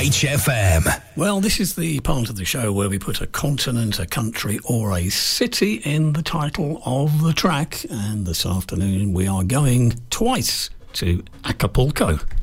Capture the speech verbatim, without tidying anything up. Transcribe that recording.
H F M. Well, this is the part of the show where we put a continent, a country or a city in the title of the track. And this afternoon we are going twice to Acapulco.